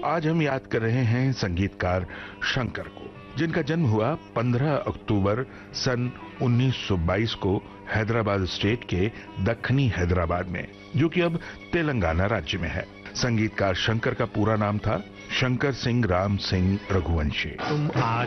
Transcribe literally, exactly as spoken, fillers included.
आज हम याद कर रहे हैं संगीतकार शंकर को, जिनका जन्म हुआ पंद्रह अक्टूबर सन उन्नीस सौ बाईस को हैदराबाद स्टेट के दक्षिणी हैदराबाद में, जो कि अब तेलंगाना राज्य में है। संगीतकार शंकर का पूरा नाम था शंकर सिंह राम सिंह रघुवंशी। तुम आज